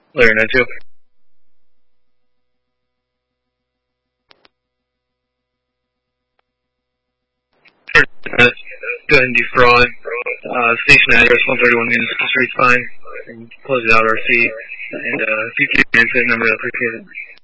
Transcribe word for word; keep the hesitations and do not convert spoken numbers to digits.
Later, nine two. Go ahead and defraud. Uh, station address one thirty-one Municipal Street, fine. And close it out our seat. And uh, if you could answer that number, I'd appreciate it.